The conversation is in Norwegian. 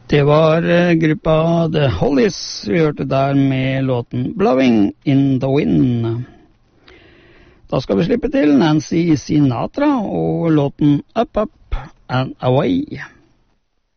Det var gruppa The Hollies vi hørte der med låten Blowing in the Wind. Da skal vi slippe til Nancy Sinatra og låten Up, Up and Away.